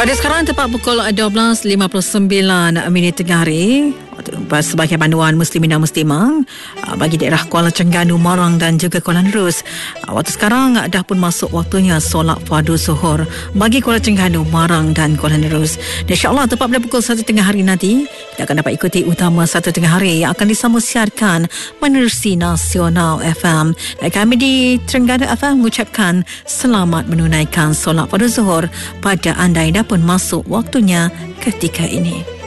Pada sekarang tepat pukul 12.59 tengah hari. Sebagai panduan muslimin dan muslimah bagi daerah Kuala Terengganu, Marang dan juga Kuala Nerus, waktu sekarang dah pun masuk waktunya solat fardu zuhur bagi Kuala Terengganu, Marang dan Kuala Nerus. InsyaAllah tepat pada pukul 1 tengah hari nanti kita akan dapat ikuti utama 1 tengah hari yang akan disambung siarkan menerusi Nasional FM. Dan kami di Terengganu FM mengucapkan selamat menunaikan solat fardu zuhur pada anda yang dah pun masuk waktunya ketika ini.